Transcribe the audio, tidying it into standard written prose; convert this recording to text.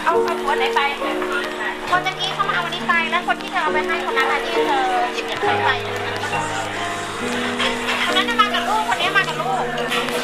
เอาคนไหนไปคนตะกี้เขามาเอาวันนี้ไปแล้วคนที่เธอเอาไปให้คนนั้นที่เธอหยิบจากใครไปคนนั้นมากับลูกคนนี้มากับลูก